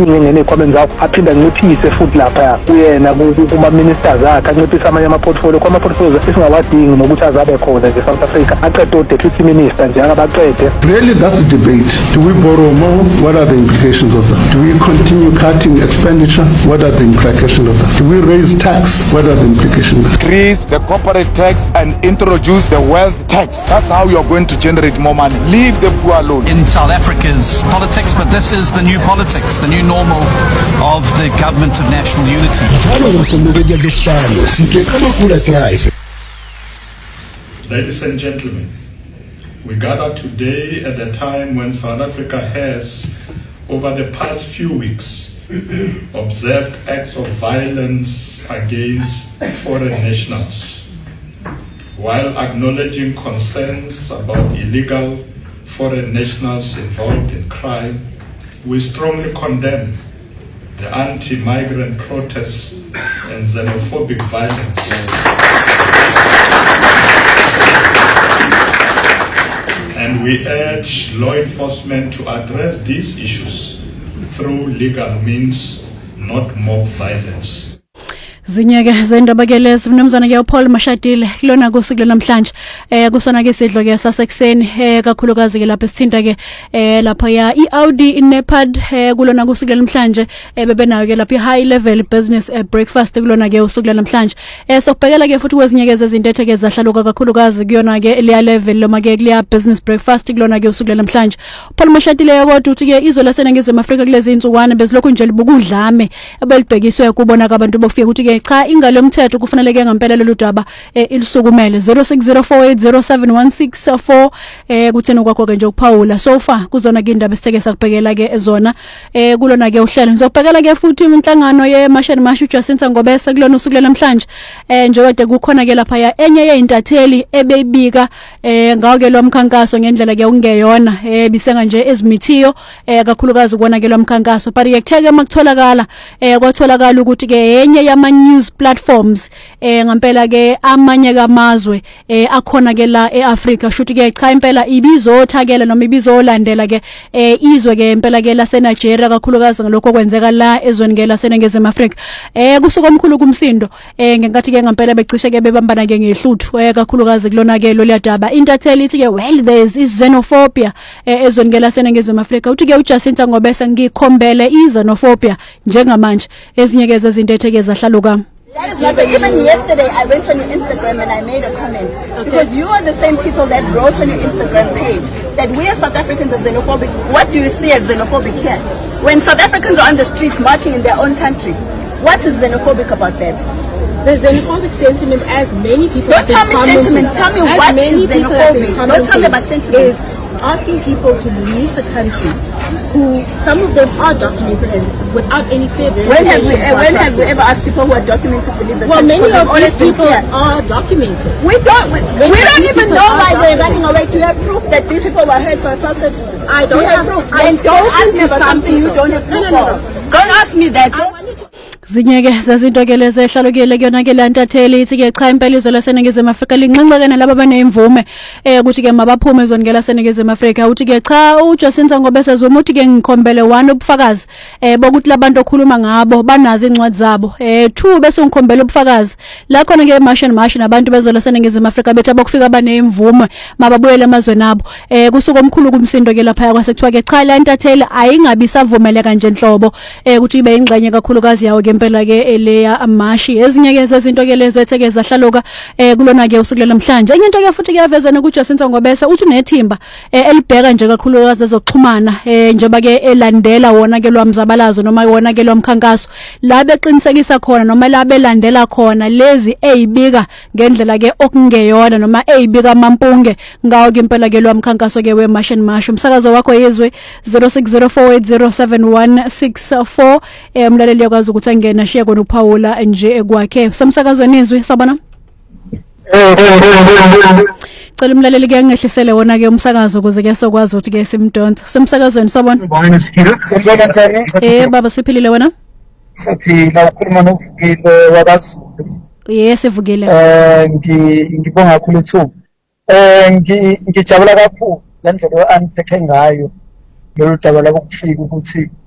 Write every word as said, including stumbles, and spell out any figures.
abaningi ngenekhomeni zakho aphinda nciphise futhi lapha kuyena kuma ministers akhe anciphise amanye ama-portfolio kwama-portfolio esingawadingi nokuthi azabe khona nje South Africa aqede o-deputy minister nje akabaqede. Really, that's the debate. Do we borrow more? What are the implications of that? Do we continue cutting expenditure? What are the implications of that? Do we raise tax? What are the implications? Increase the corporate tax and introduce the wealth tax. That's how you're going to generate more money. Leave the poor alone. In South Africa's politics, but this is the new politics, the new normal of the government of national unity. Ladies and gentlemen, we gather today at a time when South Africa has, over the past few weeks, observed acts of violence against foreign nationals. While acknowledging concerns about illegal foreign nationals involved in crime, we strongly condemn the anti-migrant protests and xenophobic violence. And we urge law enforcement to address these issues through legal means, not mob violence. Zinyeke zendaba ke lezi mnumzana ke uPaul Mashadile kulona kusuku namhlanje eh kusona ke sidlo ke sasekuseni eh kakhulukazi ke lapha sithinta ke eh lapha ya iAudi iNepad eh kulona kusuku namhlanje eh bebenayo ke lapha high level business eh, breakfast kulona ke usuku namhlanje eh sokubhekela ke futhi kwezinyeke ezintethe ke zahlaluka kakhulukazi kuyona ke leya level loma ke kuleya business breakfast kulona ke usuku namhlanje uPaul Mashadile yakodwa uthi ke izola seNingizimu Afrika kulezi insukwane bezilokhu nje libukudlame abelibhekiswe kubona abantu bokufika uthi ke cha ingalo mthetho kufanele ke ngempela lolu daba ilisukumele zero six zero four eight zero seven one six four eh kuthena kwakho ke nje ukuphawula so far kuzona ke indaba esitheke sakubhekela ke ezona eh kulona ke uhlelo ngizobhekela ke futhi inhlangano ye Mashani Mashu Jacinta Ngobese kulona usuku namhlanje eh njengoba kukhona ke lapha ya enye yeintatheli ebeyibika eh ngawo ke lo mkhankaso ngendlela ke ungeyona eh bisenga nje ezimithiyo eh kakhulukazi kubona ke lo mkhankaso but yekutheke makutholakala eh kwatholakala ukuthi ke enye yama news platforms eh ngempela ke amanye kamazwe eh akhona ke la eAfrica shuthi ke cha impela ibizothakela noma ibizolandela ke eh izwe ke impela ke la seNigeria kakhulukazi ngalokho kwenzeka la ezweni ke la seNingizimu Afrika eh kusuka omkhulu kumsindo eh ngenkathi ke ngempela becishe ke bebambana ke ngehluthu eh kakhulukazi kulona ke lo liyadaba intatheli ithi ke well there is xenophobia eh ezweni ke la seNingizimu Afrika uthi ke uJacinta Ngobese ngikhombele xenophobia njengamanje ezinye ke zezinto etheke zahlaluka. That is not, even yesterday I went on your Instagram and I made a comment okay. Because you are the same people that wrote on your Instagram page that we as South Africans are xenophobic. What do you see as xenophobic here? When South Africans are on the streets marching in their own country, what is xenophobic about that? The xenophobic sentiment, as many people don't tell me sentiments, tell me what is xenophobic. Don't tell me about sentiments. Is asking people to leave the country who some of them are documented and without any fear. When have we when have we ever asked people who are documented to leave the well, country? Well, many of these people are documented. We don't we, we don't even know why they're running away. Do you have proof that these people were hurt or assaulted? I don't have proof. Then don't ask me about something you don't have proof for. Don't ask me that. Zinyeke zazinto ke lezi ehlalukile kuyona ke lantatheli ithi ke cha impela izwe laseNingizimu Afrika linxenxeke nalabo abanemvume eh ukuthi ke mabaphume ezweni ke laseNingizimu Afrika uthi ke cha uJacinta Ngobese zoma uthi ke ngikhombele one ubufakazi eh bokuthi labantu okhuluma ngabo banazi incwadi zabo eh two bese ngikhombele ubufakazi la khona ke eMashani Mashu nabantu bezwe laseNingizimu Afrika bethi abokufika banemvume mababuyele emazweni nabo eh kusuka omkhulu kumsindo ke lapha kwasekuthiwa ke cha lantatheli ayingabi savumeleka nje enhlobo eh ukuthi ibe ingxenye kakhulukazi yawo ke impela ke eleya amashi ezinye ke zezinto ke lezi etheke zahlaluka eh kulona ke usuku namhlanje enye into ke futhi ke yavezana kuJacinta Ngobese uthi unethimba eh elibheka nje kakhulukazi ezokuxhumana eh njengoba ke elandela wona ke lwamzabalazo noma wona ke lomkhankaso la beqinisekisa khona noma la belandela khona lezi ezibika ngendlela ke okungeyona noma ezibika mampunge ngawo ke impela ke lwamkhankaso ke weMashani Mashu umsakazo wakho yezwe zero six zero four eight zero seven one six four eh umlaleli yakwazi ukuthi ngena shiya kona uPaula nje ekwakhe samsakazweni izwi sabona cela umlaleli ke ngehlisele wona ke umsakazo ukuze ke sokwazi ukuthi ke simdonsa semsakazweni sabona eh baba siphilile wena siphila ukhuluma novukile wabaZulu yes evukile eh ngibonga kakhulu ithuba eh ngijabula kakhulu lendlela aniphethe ngayo lolu daba lokufika ukuthi